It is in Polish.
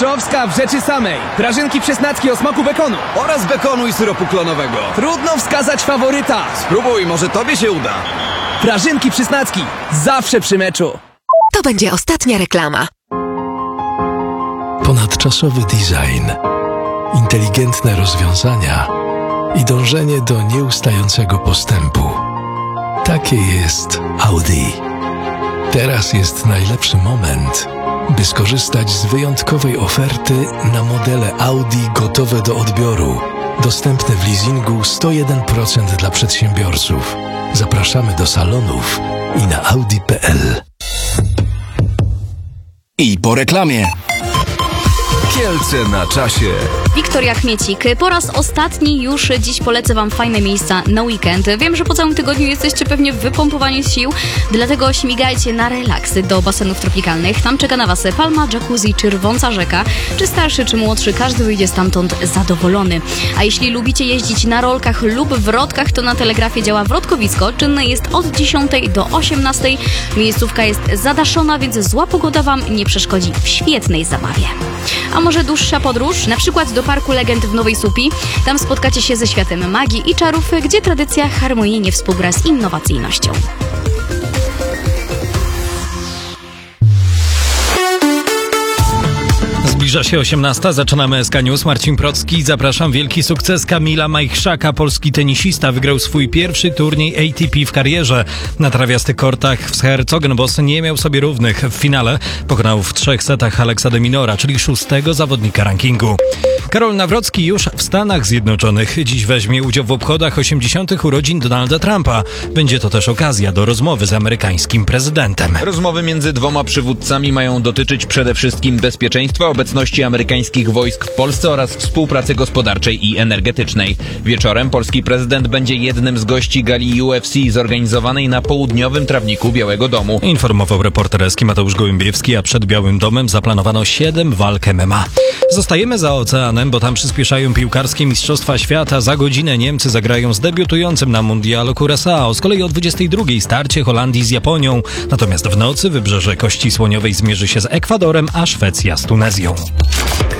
Mistrzowska w rzeczy samej. Prażynki przesnacki o smaku bekonu. Oraz bekonu i syropu klonowego. Trudno wskazać faworyta. Spróbuj, może tobie się uda. Prażynki przesnacki. Zawsze przy meczu. To będzie ostatnia reklama. Ponadczasowy design, inteligentne rozwiązania i dążenie do nieustającego postępu. Takie jest Audi. Teraz jest najlepszy moment, by skorzystać z wyjątkowej oferty na modele Audi gotowe do odbioru. Dostępne w leasingu 101% dla przedsiębiorców. Zapraszamy do salonów i na audi.pl. I po reklamie. Kielce na czasie. Wiktoria Chmiecik. Po raz ostatni już dziś polecę Wam fajne miejsca na weekend. Wiem, że po całym tygodniu jesteście pewnie wypompowani z sił, dlatego śmigajcie na relaks do basenów tropikalnych. Tam czeka na Was palma, jacuzzi czy rwąca rzeka. Czy starszy, czy młodszy, każdy wyjdzie stamtąd zadowolony. A jeśli lubicie jeździć na rolkach lub wrotkach, to na Telegrafie działa wrotkowisko. Czynne jest od 10 do 18. Miejscówka jest zadaszona, więc zła pogoda Wam nie przeszkodzi w świetnej zabawie. A może dłuższa podróż, na przykład do Parku Legend w Nowej Słupii. Tam spotkacie się ze światem magii i czarów, gdzie tradycja harmonijnie współgra z innowacyjnością. Zbliża się 18, zaczynamy SK News. Marcin Procki, zapraszam. Wielki sukces Kamila Majchrzaka. Polski tenisista wygrał swój pierwszy turniej ATP w karierze. Na trawiastych kortach w Herzogenbosch nie miał sobie równych. W finale pokonał w 3 setach Alexa de Minora, czyli 6. zawodnika rankingu. Karol Nawrocki już w Stanach Zjednoczonych. Dziś weźmie udział w obchodach 80. urodzin Donalda Trumpa. Będzie to też okazja do rozmowy z amerykańskim prezydentem. Rozmowy między dwoma przywódcami mają dotyczyć przede wszystkim bezpieczeństwa, obecności amerykańskich wojsk w Polsce oraz współpracy gospodarczej i energetycznej. Wieczorem polski prezydent będzie jednym z gości gali UFC zorganizowanej na południowym trawniku Białego Domu. Informował reporter SK Mateusz Gołębiewski, a przed Białym Domem zaplanowano 7 walk MMA. Zostajemy za oceanem, bo tam przyspieszają piłkarskie Mistrzostwa Świata. Za godzinę Niemcy zagrają z debiutującym na Mundialu Curaçao. Z kolei o 22 starcie Holandii z Japonią. Natomiast w nocy Wybrzeże Kości Słoniowej zmierzy się z Ekwadorem, a Szwecja z Tunezją.